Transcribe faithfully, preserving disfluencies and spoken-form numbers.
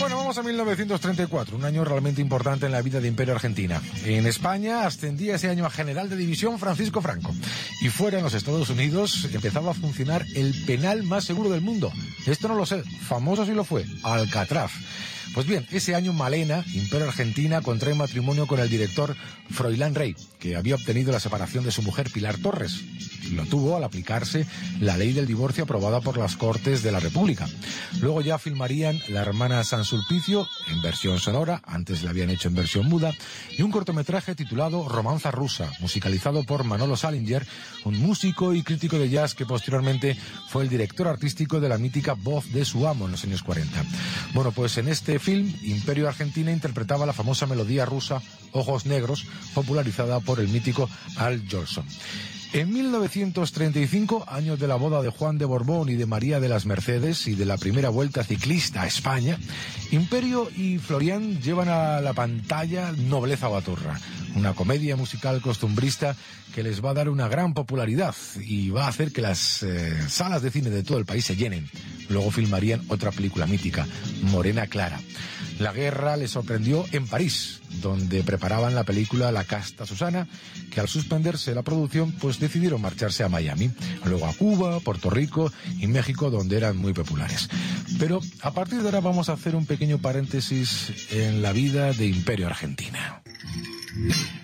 Bueno, vamos a mil novecientos treinta y cuatro, un año realmente importante en la vida de Imperio Argentina. En España ascendía ese año a general de división Francisco Franco. Y fuera, en los Estados Unidos, empezaba a funcionar el penal más seguro del mundo. Esto no lo sé, famoso sí lo fue, Alcatraz. Pues bien, ese año Malena, Imperio Argentina, contrae matrimonio con el director Froilán Rey, que había obtenido la separación de su mujer Pilar Torres. Lo tuvo al aplicarse la ley del divorcio aprobada por las Cortes de la República. Luego ya filmarían La hermana San Sulpicio, en versión sonora, antes la habían hecho en versión muda, y un cortometraje titulado Romanza rusa, musicalizado por Manolo Salinger, un músico y crítico de jazz que posteriormente fue el director artístico de la mítica Voz de su amo en los años cuarenta. Bueno, pues en este film, Imperio Argentina interpretaba la famosa melodía rusa Ojos Negros, popularizada por el mítico Al Jolson. En mil novecientos treinta y cinco, años de la boda de Juan de Borbón y de María de las Mercedes y de la primera vuelta ciclista a España, Imperio y Florian llevan a la pantalla Nobleza Baturra, una comedia musical costumbrista que les va a dar una gran popularidad y va a hacer que las eh, salas de cine de todo el país se llenen. Luego filmarían otra película mítica, Morena Clara. La guerra les sorprendió en París, donde preparaban la película La casta Susana, que al suspenderse la producción, pues decidieron marcharse a Miami, luego a Cuba, Puerto Rico y México, donde eran muy populares. Pero a partir de ahora vamos a hacer un pequeño paréntesis en la vida de Imperio Argentina.